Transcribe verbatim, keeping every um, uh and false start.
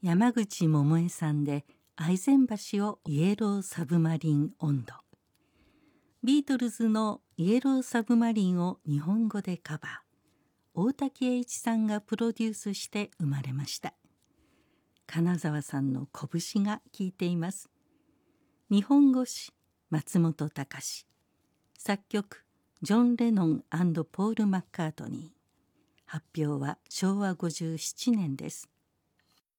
山口百恵さんで愛染橋をイエローサブマリン音頭。ビートルズのイエローサブマリンを日本語でカバー。大滝栄一さんがプロデュースして生まれました。金沢さんの拳が効いています。日本語詞松本隆、作曲ジョン・レノン&ポール・マッカートニー。発表はしょうわごじゅうななねんです。